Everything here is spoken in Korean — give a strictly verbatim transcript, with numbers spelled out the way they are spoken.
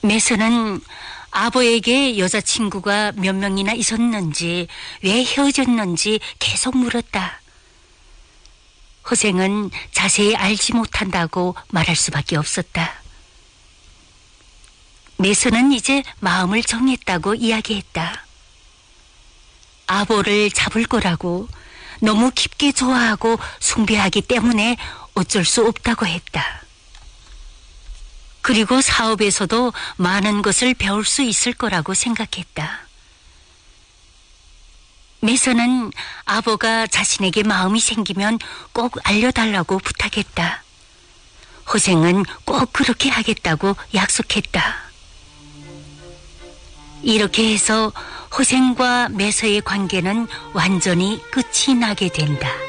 매서는 아버에게 여자친구가 몇 명이나 있었는지, 왜 헤어졌는지 계속 물었다. 허생은 자세히 알지 못한다고 말할 수밖에 없었다. 매서는 이제 마음을 정했다고 이야기했다. 아버를 잡을 거라고, 너무 깊게 좋아하고 숭배하기 때문에 어쩔 수 없다고 했다. 그리고 사업에서도 많은 것을 배울 수 있을 거라고 생각했다. 매서는 아버가 자신에게 마음이 생기면 꼭 알려달라고 부탁했다. 허생은 꼭 그렇게 하겠다고 약속했다. 이렇게 해서 허생과 매서의 관계는 완전히 끝이 나게 된다.